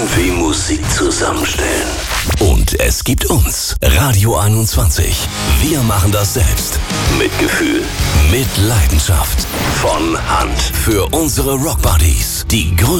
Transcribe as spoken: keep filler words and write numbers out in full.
wie Musik zusammenstellen. Und es gibt uns, Radio einundzwanzig. Wir machen das selbst. Mit Gefühl, mit Leidenschaft. Von Hand. Für unsere Rockbuddies. Die größten